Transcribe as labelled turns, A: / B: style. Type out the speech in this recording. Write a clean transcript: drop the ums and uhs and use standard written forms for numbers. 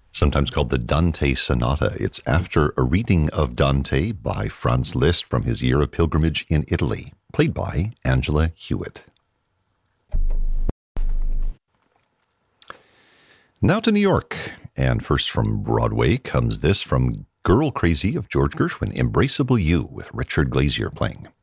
A: Sometimes called the Dante Sonata. It's after a reading of Dante by Franz Liszt from his Year of Pilgrimage in Italy, played by Angela Hewitt. Now to New York, and first from Broadway comes this from Girl Crazy of George Gershwin, Embraceable You, with Richard Glazier playing.